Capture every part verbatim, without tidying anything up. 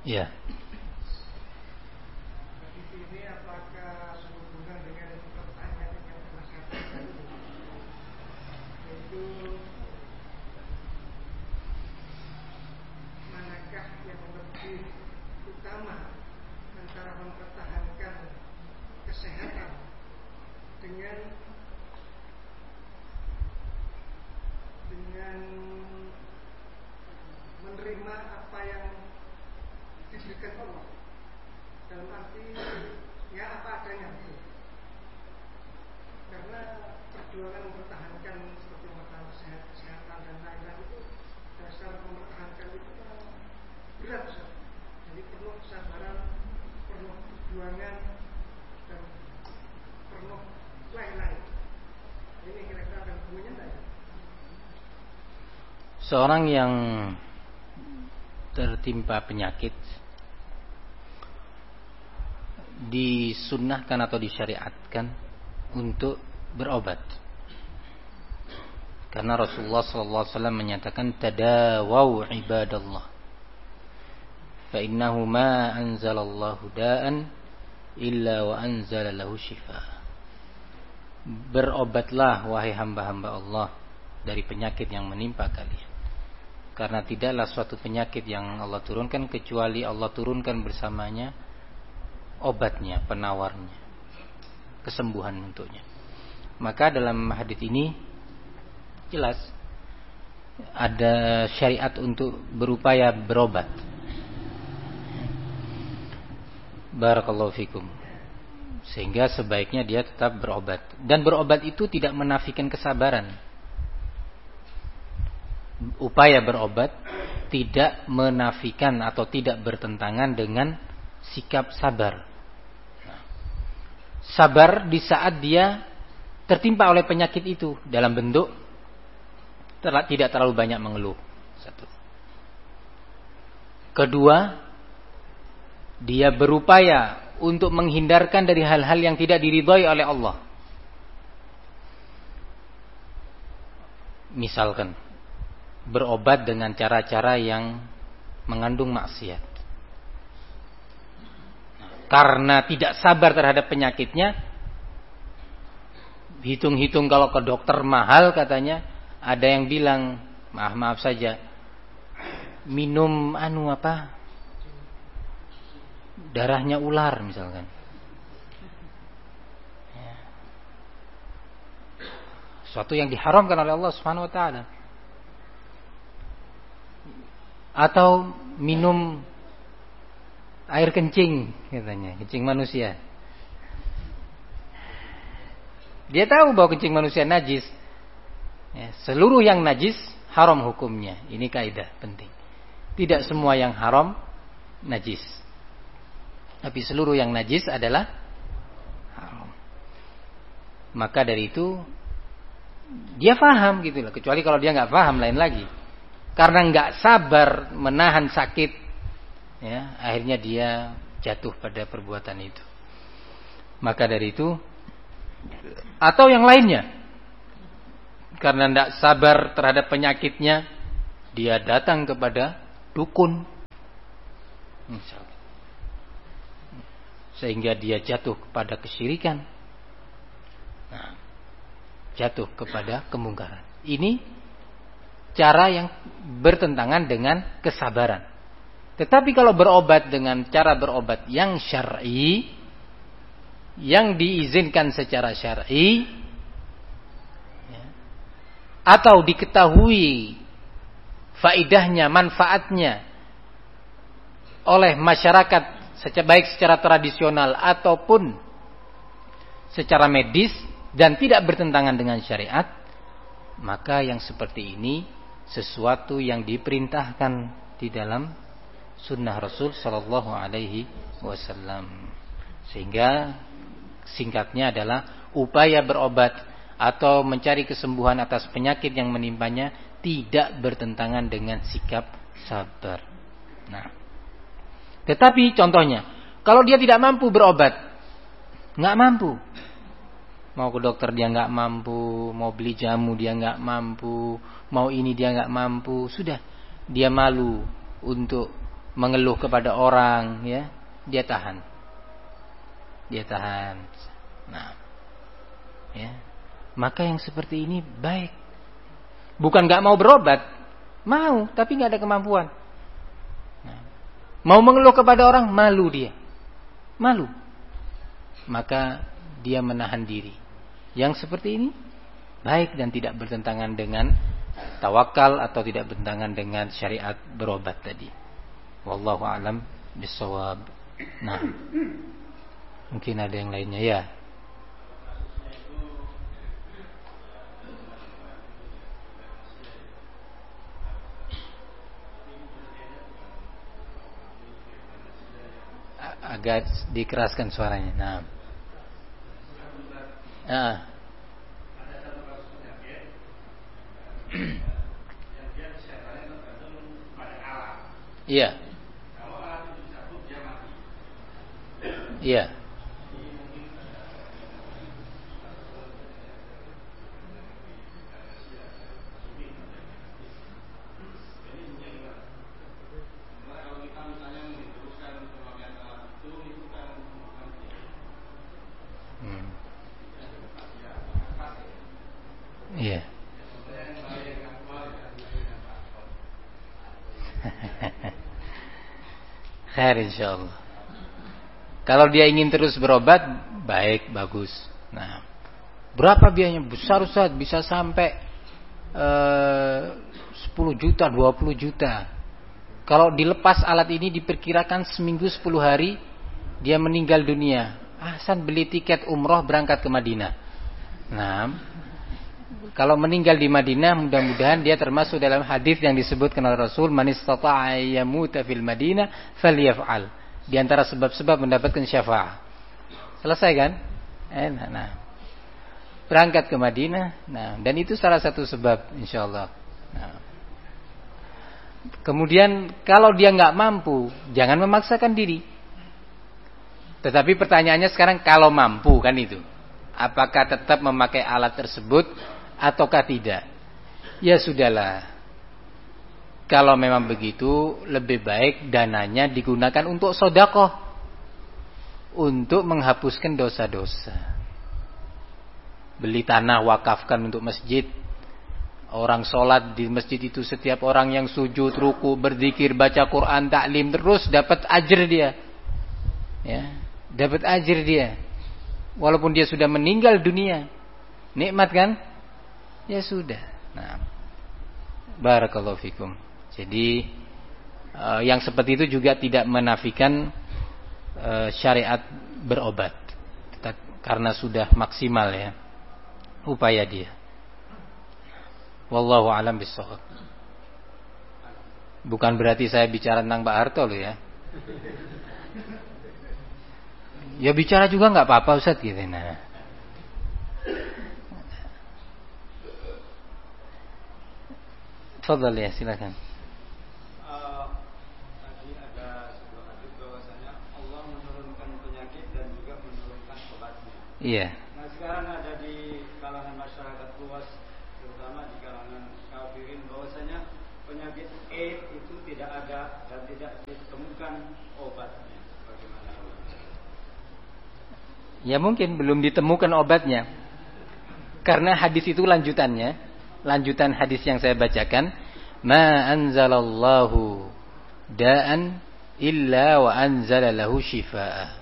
Ya. Di sini apakah sehubungan dengan pertanyaan yang telah saya sampaikan, yaitu manakah yang lebih utama antara mempertahankan kesehatan dengan dengan menerima apa yang diberikan Allah, dalam arti ya apa adanya itu. Karena perjuangan mempertahankan seperti masalah kesehatan dan lain-lain itu, dasar mempertahankan itu kan berat, jadi perlu kesabaran, perlu perjuangan, dan perlu lain-lain. Ini kira-kira akan hubungannya enggak ya? Seorang yang tertimpa penyakit disunnahkan atau disyariatkan untuk berobat, karena Rasulullah sallallahu alaihi wasallam menyatakan tadawau ibadallah fa innahu ma anzalallahu da'an illa wa anzala lahu shifa. Berobatlah wahai hamba-hamba Allah dari penyakit yang menimpa kalian, karena tidaklah suatu penyakit yang Allah turunkan kecuali Allah turunkan bersamanya obatnya, penawarnya, kesembuhan untuknya. Maka dalam hadis ini jelas ada syariat untuk berupaya berobat. Barakallahu fikum. Sehingga sebaiknya dia tetap berobat. Dan berobat itu tidak menafikan kesabaran. Upaya berobat tidak menafikan atau tidak bertentangan dengan sikap sabar. Sabar di saat dia tertimpa oleh penyakit itu dalam bentuk ter- tidak terlalu banyak mengeluh. Satu. Kedua, dia berupaya untuk menghindarkan dari hal-hal yang tidak diridhai oleh Allah. Misalkan berobat dengan cara-cara yang mengandung maksiat. Karena tidak sabar terhadap penyakitnya, hitung-hitung kalau ke dokter mahal katanya, ada yang bilang, maaf maaf saja, minum anu apa, darahnya ular misalkan. Suatu yang diharamkan oleh Allah Subhanahu Wa Taala. Atau minum air kencing katanya, kencing manusia. Dia tahu bahwa kencing manusia najis. Ya, seluruh yang najis haram hukumnya. Ini kaidah penting. Tidak semua yang haram najis, tapi seluruh yang najis adalah haram. Maka dari itu dia faham gitu loh. Kecuali kalau dia nggak faham lain lagi. Karena nggak sabar menahan sakit, ya, akhirnya dia jatuh pada perbuatan itu. Maka dari itu, atau yang lainnya, karena tidak sabar terhadap penyakitnya, dia datang kepada dukun, sehingga dia jatuh kepada kesyirikan, nah, jatuh kepada kemungkaran. Ini cara yang bertentangan dengan kesabaran. Tetapi kalau berobat dengan cara berobat yang syar'i, yang diizinkan secara syar'i, ya, atau diketahui faidahnya, manfaatnya oleh masyarakat secara baik secara tradisional ataupun secara medis dan tidak bertentangan dengan syariat, maka yang seperti ini sesuatu yang diperintahkan di dalam sunnah Rasul Sallallahu Alaihi Wasallam. Sehingga singkatnya adalah upaya berobat atau mencari kesembuhan atas penyakit yang menimpanya tidak bertentangan dengan sikap sabar. Nah, tetapi contohnya, kalau dia tidak mampu berobat, nggak mampu, mau ke dokter dia nggak mampu, mau beli jamu dia nggak mampu, mau ini dia nggak mampu, sudah dia malu untuk mengeluh kepada orang, ya, dia tahan. Dia tahan. Nah, ya. Maka yang seperti ini baik. Bukan nggak mau berobat, mau, tapi nggak ada kemampuan. Nah, mau mengeluh kepada orang, malu dia, malu. Maka dia menahan diri. Yang seperti ini baik dan tidak bertentangan dengan tawakal atau tidak bertentangan dengan syariat berobat tadi. Wallahu a'lam bishawab. Nah, mungkin ada yang lainnya ya. Agak dikeraskan suaranya. Nah. Ah. Iya. Iya. Hmm. Iya. Khair insyaallah. Kalau dia ingin terus berobat, baik, bagus. Nah, berapa biayanya? Besar Ustaz, bisa sampai uh, sepuluh juta, dua puluh juta. Kalau dilepas alat ini diperkirakan seminggu sepuluh hari dia meninggal dunia. Hasan beli tiket umroh berangkat ke Madinah. Nah, kalau meninggal di Madinah, mudah-mudahan dia termasuk dalam hadis yang disebutkan oleh Rasul, man istata'a yamuta fil Madinah falyaf'al. Di antara sebab-sebab mendapatkan syafaat. Selesai kan? Eh, nah, nah. Berangkat ke Madinah. Nah, dan itu salah satu sebab insyaallah. Nah. Kemudian kalau dia nggak mampu, jangan memaksakan diri. Tetapi pertanyaannya sekarang, kalau mampu kan itu, apakah tetap memakai alat tersebut ataukah tidak? Ya sudahlah. Kalau memang begitu, lebih baik dananya digunakan untuk sedekah, untuk menghapuskan dosa-dosa. Beli tanah, wakafkan untuk masjid. Orang sholat di masjid itu, setiap orang yang sujud, ruku, berzikir, baca Quran, taklim, terus dapat ajr dia. Ya, dapat ajr dia. Walaupun dia sudah meninggal dunia. Nikmat kan? Ya sudah. Nah, barakallahu fikum. Jadi uh, yang seperti itu juga tidak menafikan uh, syariat berobat, karena sudah maksimal ya upaya dia. Wallahu a'lam bishawab. Bukan berarti saya bicara tentang Pak Harto loh ya. Ya bicara juga nggak apa-apa Ustaz gitu. Nah. Fadhal ya, silakan. Iya. Nah sekarang ada di kalangan masyarakat luas, terutama di kalangan kafirin, bahwasanya penyakit AIDS itu tidak ada dan tidak ditemukan obatnya. Bagaimana? Ya mungkin belum ditemukan obatnya, karena hadis itu lanjutannya, lanjutan hadis yang saya bacakan, ma anzalallahu da'an illa wa anzala lahu shifaa.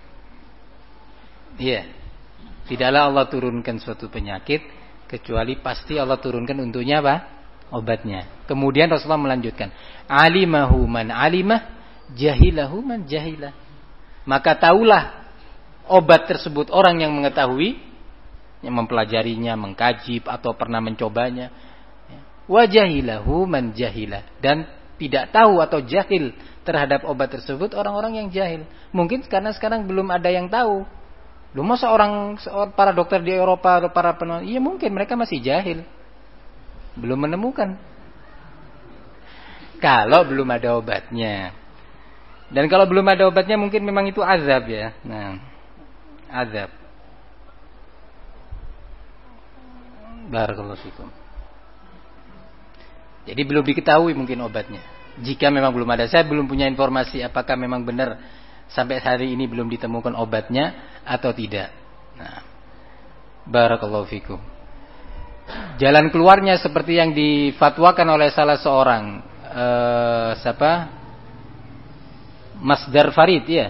Iya. Tidaklah Allah turunkan suatu penyakit kecuali pasti Allah turunkan untuknya apa? Obatnya. Kemudian Rasulullah melanjutkan, alimahu man alimah, jahilahu man jahilah. Maka tahulah obat tersebut orang yang mengetahui, yang mempelajarinya, mengkaji atau pernah mencobanya. Wa jahilahu man jahilah. Dan tidak tahu atau jahil terhadap obat tersebut orang-orang yang jahil. Mungkin karena sekarang belum ada yang tahu. Lu masa orang para dokter di Eropa, para peneliti, iya mungkin mereka masih jahil, belum menemukan. Kalau belum ada obatnya, dan kalau belum ada obatnya mungkin memang itu azab ya. Nah, azab. Barakallahu fikum. Jadi belum diketahui mungkin obatnya. Jika memang belum ada, saya belum punya informasi apakah memang benar sampai hari ini belum ditemukan obatnya atau tidak. Nah, barakallahu fikum. Jalan keluarnya seperti yang difatwakan oleh salah seorang eh, siapa? Masdar Farid ya.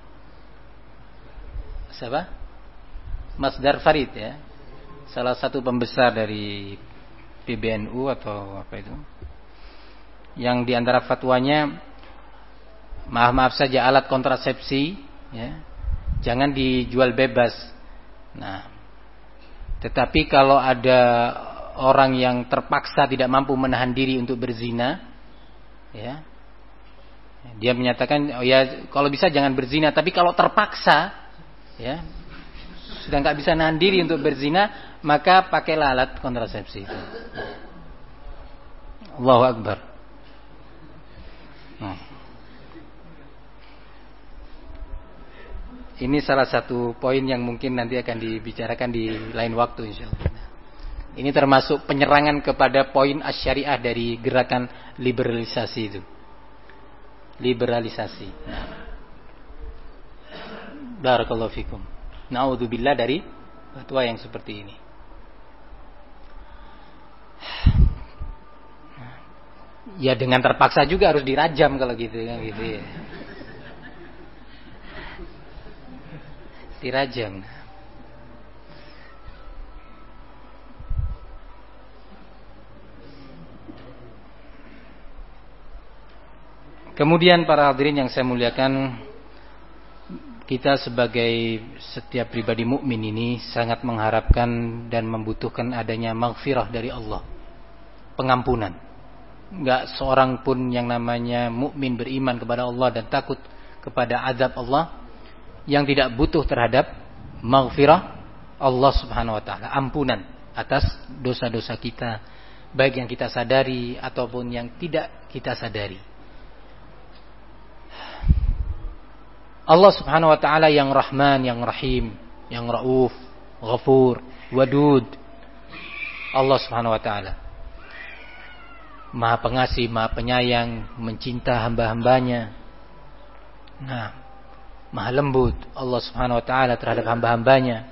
Siapa? Masdar Farid ya. Salah satu pembesar dari P B N U atau apa itu. Yang diantara fatwanya, maaf-maaf saja alat kontrasepsi ya, jangan dijual bebas. Nah, tetapi kalau ada orang yang terpaksa tidak mampu menahan diri untuk berzina, ya, dia menyatakan, oh ya kalau bisa jangan berzina, tapi kalau terpaksa, ya, sudah nggak bisa nahan diri untuk berzina, maka pakailah alat kontrasepsi itu. Allahu Akbar. Nah. Ini salah satu poin yang mungkin nanti akan dibicarakan di lain waktu insyaallah. Ini termasuk penyerangan kepada poin asy-syariah dari gerakan liberalisasi itu. Liberalisasi. Nah. Barakallahu fikum. Na'udzubillah dari fatwa yang seperti ini. Ya dengan terpaksa juga harus dirajam kalau gitu kan gitu ya. Dirajam. Kemudian para hadirin yang saya muliakan, kita sebagai setiap pribadi mukmin ini sangat mengharapkan dan membutuhkan adanya maghfirah dari Allah, pengampunan. Enggak seorang pun yang namanya mukmin beriman kepada Allah dan takut kepada azab Allah yang tidak butuh terhadap maghfirah Allah Subhanahu wa taala, ampunan atas dosa-dosa kita, baik yang kita sadari ataupun yang tidak kita sadari. Allah Subhanahu wa taala yang Rahman, yang Rahim, yang Rauf, Ghafur, Wadud. Allah Subhanahu wa taala Maha pengasih, maha penyayang, mencinta hamba-hambanya. Nah, maha lembut Allah Subhanahu wa taala terhadap hamba-hambanya.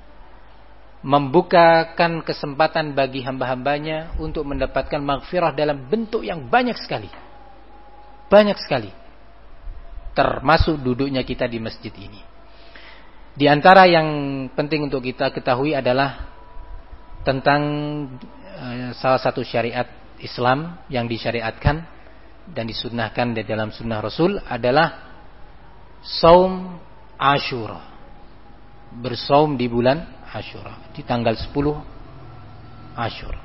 Membukakan kesempatan bagi hamba-hambanya untuk mendapatkan maghfirah dalam bentuk yang banyak sekali. Banyak sekali. Termasuk duduknya kita di masjid ini. Di antara yang penting untuk kita ketahui adalah tentang uh, salah satu syariat Islam yang disyariatkan dan disunnahkan di dalam sunnah Rasul adalah saum Asyura. Bersaum di bulan Asyura, di tanggal sepuluh Asyura.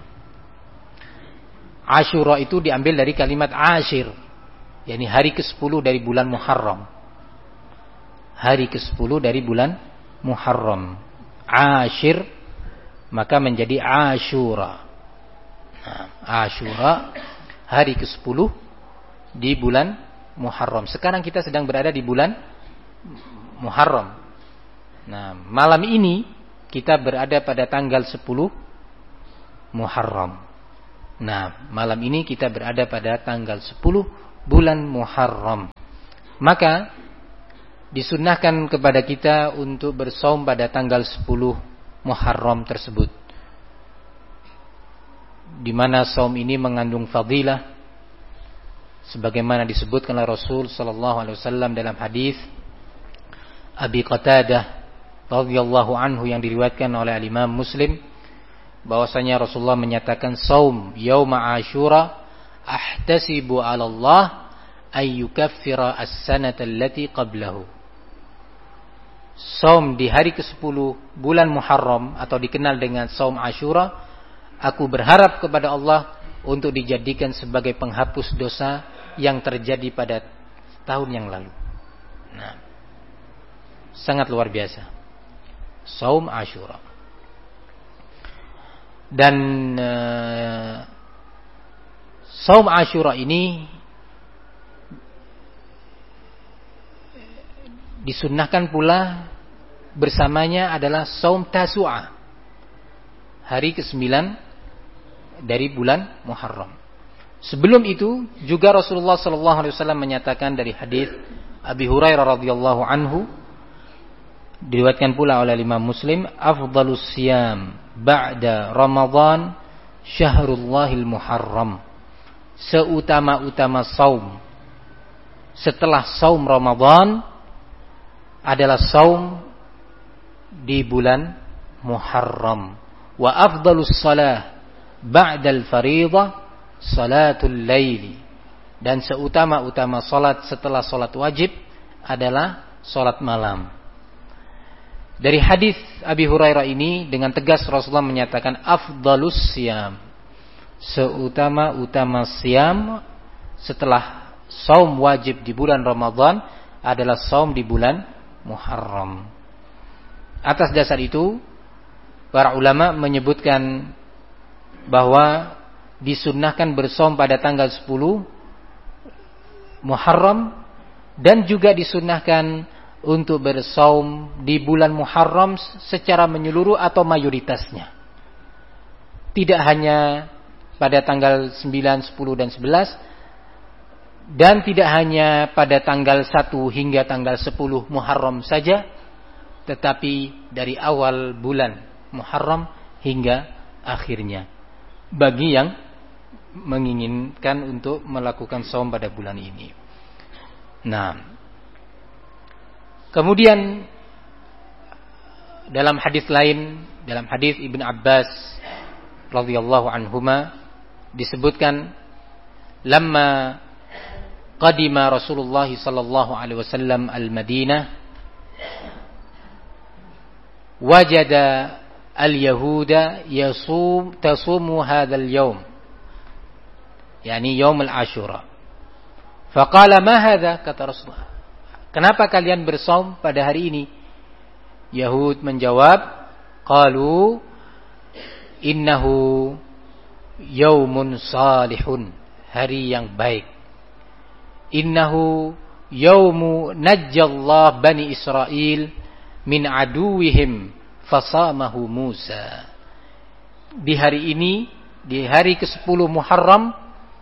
Asyura itu diambil dari kalimat Ashir, yakni hari kesepuluh dari bulan Muharram. Hari kesepuluh dari bulan Muharram. Ashir maka menjadi Asyura. Nah, Asyura hari kesepuluh di bulan Muharram. Sekarang kita sedang berada di bulan Muharram. Nah, malam ini kita berada pada tanggal sepuluh Muharram. Nah, malam ini kita berada pada tanggal sepuluh bulan Muharram. Maka disunnahkan kepada kita untuk bersaum pada tanggal sepuluh Muharram tersebut, di mana saum ini mengandung fadilah sebagaimana disebutkan oleh Rasul sallallahu alaihi wasallam dalam hadis Abi Qatadah radhiyallahu anhu yang diriwayatkan oleh Imam Muslim, bahwasanya Rasulullah menyatakan saum yauma Asyura ahtasibu 'ala Allah ay yukaffira as-sanata allati qablahu. Saum di hari kesepuluh bulan Muharram atau dikenal dengan saum Asyura, aku berharap kepada Allah untuk dijadikan sebagai penghapus dosa yang terjadi pada tahun yang lalu. Nah, sangat luar biasa. Saum Asyura. Dan uh, saum Asyura ini disunnahkan pula bersamanya adalah saum Tasu'ah, hari kesembilan dari bulan Muharram. Sebelum itu juga Rasulullah sallallahu alaihi wasallam menyatakan dari hadis Abi Hurairah radhiyallahu anhu, diriwayatkan pula oleh Imam Muslim, afdhalus siyam ba'da Ramadan syahrullahil muharram. Seutama-utama saum setelah saum Ramadan adalah saum di bulan Muharram. Wa afdhalus salah ba'dal fariidhah salatul laili. Dan seutama-utama salat setelah salat wajib adalah salat malam. Dari hadis Abi Hurairah ini dengan tegas Rasulullah menyatakan afdhalus siyam, seutama-utama siam setelah saum wajib di bulan Ramadan adalah saum di bulan Muharram. Atas dasar itu para ulama menyebutkan bahwa disunnahkan bersaum pada tanggal sepuluh Muharram dan juga disunnahkan untuk bersaum di bulan Muharram secara menyeluruh atau mayoritasnya. Tidak hanya pada tanggal sembilan, sepuluh dan sebelas, dan tidak hanya pada tanggal satu hingga tanggal sepuluh Muharram saja, tetapi dari awal bulan Muharram hingga akhirnya, bagi yang menginginkan untuk melakukan saum pada bulan ini. Nah, kemudian dalam hadis lain, dalam hadis Ibn Abbas radhiyallahu anhuma disebutkan, lamma qadima Rasulullah sallallahu alaihi wasallam al-Madinah wajada al-yahuda yasum tasumu hadzal yaum, yakni yaum al-Ashura. Faqala ma hadza, kata Rasulullah, kenapa kalian bersaum pada hari ini? Yahud menjawab, qalu innahu yaumun salihun, hari yang baik. Innahu yaumu najjallah bani Israel min aduwihim fasamahu Musa. Di hari ini, di hari kesepuluh Muharram,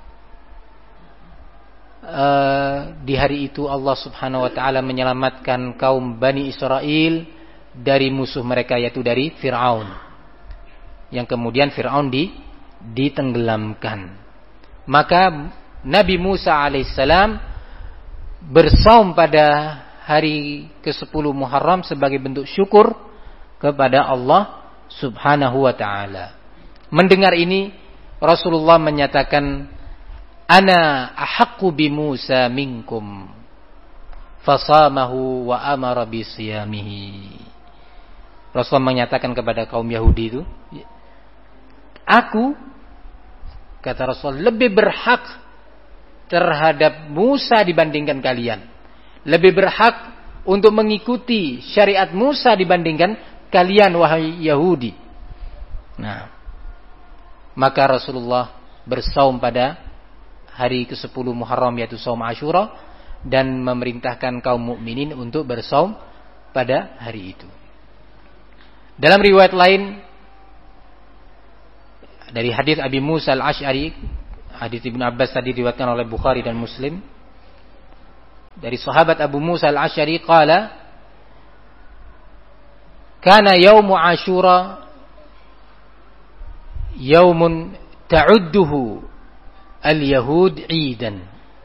Uh, di hari itu Allah subhanahu wa ta'ala menyelamatkan kaum Bani Israel dari musuh mereka, yaitu dari Fir'aun, yang kemudian Fir'aun di, ditenggelamkan. Maka Nabi Musa alaihissalam bersaum pada hari kesepuluh Muharram sebagai bentuk syukur kepada Allah subhanahu wa ta'ala. Mendengar ini Rasulullah menyatakan, ana ahaqqu bi Musa minkum, fasamahu wa amara bi siyamihi. Rasulullah menyatakan kepada kaum Yahudi itu, aku, kata Rasul, lebih berhak terhadap Musa dibandingkan kalian, lebih berhak untuk mengikuti syariat Musa dibandingkan kalian, wahai Yahudi. Nah, maka Rasulullah bersaum pada hari kesepuluh Muharram, yaitu saum Ashura, dan memerintahkan kaum mukminin untuk bersaum pada hari itu. Dalam riwayat lain dari hadis Abi Musa al-Asy'ari, hadis Ibnu Abbas tadi diriwayatkan oleh Bukhari dan Muslim, dari sahabat Abu Musa al-Asy'ari qala, kana yaumu Ashura yaumun ta'udduhu al-Yahud 'idan